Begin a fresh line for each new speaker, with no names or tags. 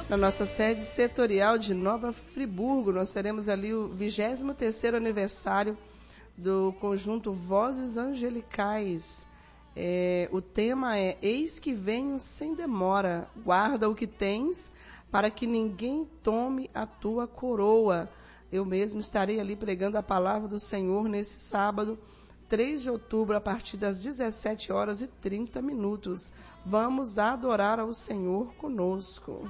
na nossa sede setorial de Nova Friburgo. Nós teremos ali o 23º aniversário do conjunto Vozes Angelicais. O tema é Eis que venho sem demora, guarda o que tens, para que ninguém tome a tua coroa. Eu mesmo estarei ali pregando a palavra do Senhor nesse sábado, 3 de outubro, a partir das 17h30. Vamos adorar ao Senhor conosco.